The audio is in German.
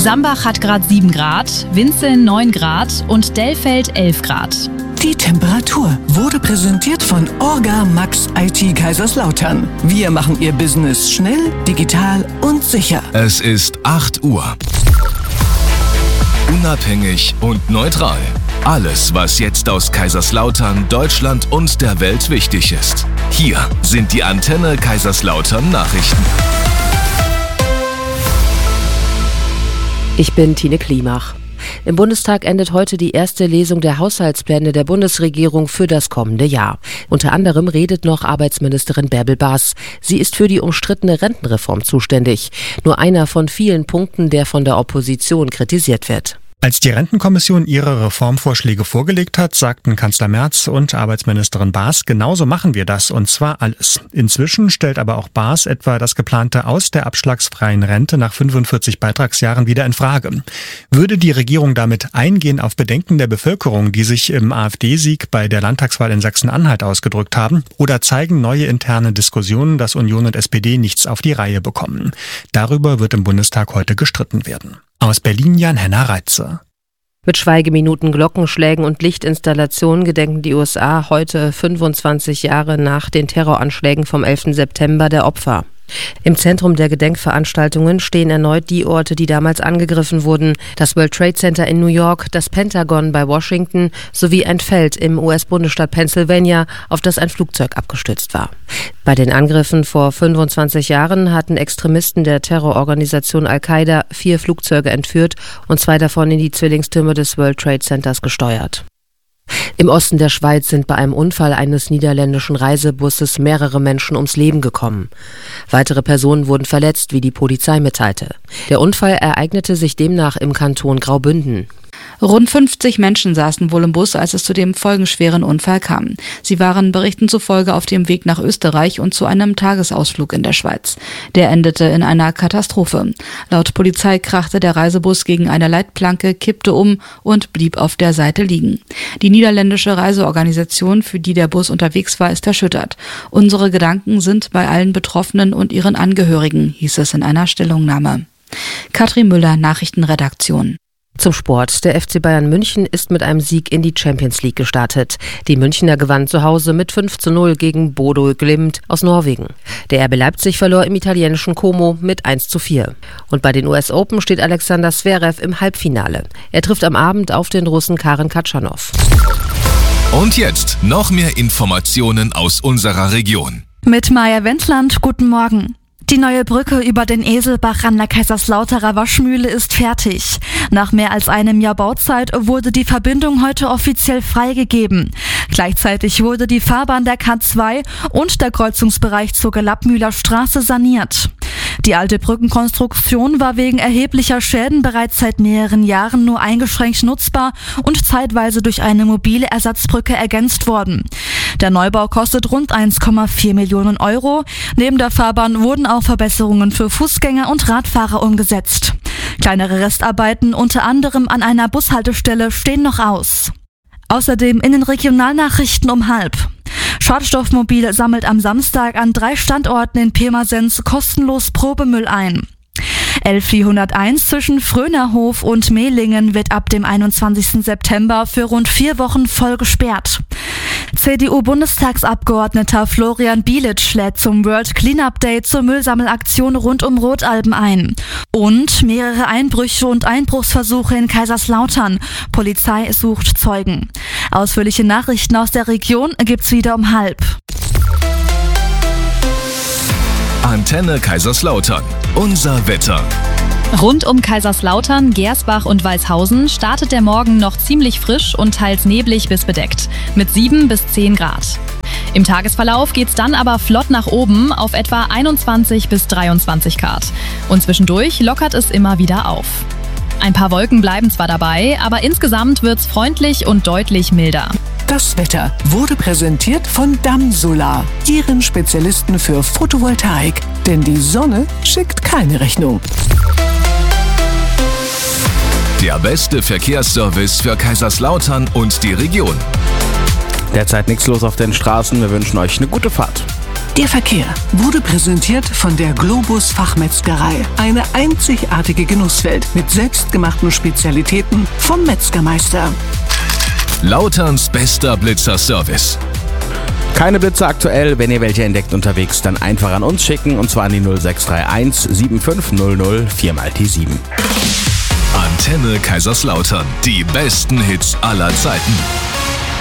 Sambach hat gerade 7 Grad, Winzeln 9 Grad und Dellfeld 11 Grad. Die Temperatur wurde präsentiert von Orga Max IT Kaiserslautern. Wir machen Ihr Business schnell, digital und sicher. Es ist 8 Uhr. Unabhängig und neutral. Alles, was jetzt aus Kaiserslautern, Deutschland und der Welt wichtig ist. Hier sind die Antenne Kaiserslautern Nachrichten. Ich bin Tine Klimach. Im Bundestag endet heute die erste Lesung der Haushaltspläne der Bundesregierung für das kommende Jahr. Unter anderem redet noch Arbeitsministerin Bärbel Baas. Sie ist für die umstrittene Rentenreform zuständig. Nur einer von vielen Punkten, der von der Opposition kritisiert wird. Als die Rentenkommission ihre Reformvorschläge vorgelegt hat, sagten Kanzler Merz und Arbeitsministerin Baas, genauso machen wir das, und zwar alles. Inzwischen stellt aber auch Baas etwa das geplante Aus der abschlagsfreien Rente nach 45 Beitragsjahren wieder in Frage. Würde die Regierung damit eingehen auf Bedenken der Bevölkerung, die sich im AfD-Sieg bei der Landtagswahl in Sachsen-Anhalt ausgedrückt haben, oder zeigen neue interne Diskussionen, dass Union und SPD nichts auf die Reihe bekommen? Darüber wird im Bundestag heute gestritten werden. Aus Berlin Jan-Henner Reitze. Mit Schweigeminuten, Glockenschlägen und Lichtinstallationen gedenken die USA heute 25 Jahre nach den Terroranschlägen vom 11. September der Opfer. Im Zentrum der Gedenkveranstaltungen stehen erneut die Orte, die damals angegriffen wurden. Das World Trade Center in New York, das Pentagon bei Washington sowie ein Feld im US-Bundesstaat Pennsylvania, auf das ein Flugzeug abgestürzt war. Bei den Angriffen vor 25 Jahren hatten Extremisten der Terrororganisation Al-Qaida 4 Flugzeuge entführt und 2 davon in die Zwillingstürme des World Trade Centers gesteuert. Im Osten der Schweiz sind bei einem Unfall eines niederländischen Reisebusses mehrere Menschen ums Leben gekommen. Weitere Personen wurden verletzt, wie die Polizei mitteilte. Der Unfall ereignete sich demnach im Kanton Graubünden. Rund 50 Menschen saßen wohl im Bus, als es zu dem folgenschweren Unfall kam. Sie waren Berichten zufolge auf dem Weg nach Österreich und zu einem Tagesausflug in der Schweiz. Der endete in einer Katastrophe. Laut Polizei krachte der Reisebus gegen eine Leitplanke, kippte um und blieb auf der Seite liegen. Die niederländische Reiseorganisation, für die der Bus unterwegs war, ist erschüttert. Unsere Gedanken sind bei allen Betroffenen und ihren Angehörigen, hieß es in einer Stellungnahme. Katrin Müller, Nachrichtenredaktion. Zum Sport. Der FC Bayern München ist mit einem Sieg in die Champions League gestartet. Die Münchner gewannen zu Hause mit 5:0 gegen Bodo Glimt aus Norwegen. Der RB Leipzig verlor im italienischen Como mit 1:4. Und bei den US Open steht Alexander Zverev im Halbfinale. Er trifft am Abend auf den Russen Karen Khachanov. Und jetzt noch mehr Informationen aus unserer Region. Mit Maja Wendland, guten Morgen. Die neue Brücke über den Eselbach an der Kaiserslauterer Waschmühle ist fertig. Nach mehr als einem Jahr Bauzeit wurde die Verbindung heute offiziell freigegeben. Gleichzeitig wurde die Fahrbahn der K2 und der Kreuzungsbereich zur Gelappmühler Straße saniert. Die alte Brückenkonstruktion war wegen erheblicher Schäden bereits seit mehreren Jahren nur eingeschränkt nutzbar und zeitweise durch eine mobile Ersatzbrücke ergänzt worden. Der Neubau kostet rund 1,4 Millionen Euro. Neben der Fahrbahn wurden auch Verbesserungen für Fußgänger und Radfahrer umgesetzt. Kleinere Restarbeiten, unter anderem an einer Bushaltestelle, stehen noch aus. Außerdem in den Regionalnachrichten um 12:30. Schadstoffmobil sammelt am Samstag an 3 Standorten in Pirmasens kostenlos Probemüll ein. L401 zwischen Frönerhof und Mehlingen wird ab dem 21. September für rund 4 Wochen voll gesperrt. CDU-Bundestagsabgeordneter Florian Bielitsch lädt zum World Cleanup Day zur Müllsammelaktion rund um Rotalben ein. Und mehrere Einbrüche und Einbruchsversuche in Kaiserslautern. Polizei sucht Zeugen. Ausführliche Nachrichten aus der Region gibt's wieder um 12:30. Antenne Kaiserslautern. Unser Wetter. Rund um Kaiserslautern, Gersbach und Weißhausen startet der Morgen noch ziemlich frisch und teils neblig bis bedeckt, mit 7 bis 10 Grad. Im Tagesverlauf geht's dann aber flott nach oben auf etwa 21 bis 23 Grad. Und zwischendurch lockert es immer wieder auf. Ein paar Wolken bleiben zwar dabei, aber insgesamt wird's freundlich und deutlich milder. Das Wetter wurde präsentiert von Damsolar, Ihren Spezialisten für Photovoltaik. Denn die Sonne schickt keine Rechnung. Der beste Verkehrsservice für Kaiserslautern und die Region. Derzeit nichts los auf den Straßen. Wir wünschen euch eine gute Fahrt. Der Verkehr wurde präsentiert von der Globus Fachmetzgerei. Eine einzigartige Genusswelt mit selbstgemachten Spezialitäten vom Metzgermeister. Lauterns bester Blitzer-Service. Keine Blitze aktuell. Wenn ihr welche entdeckt unterwegs, dann einfach an uns schicken, und zwar an die 0631 7500 4x7. Antenne Kaiserslautern. Die besten Hits aller Zeiten.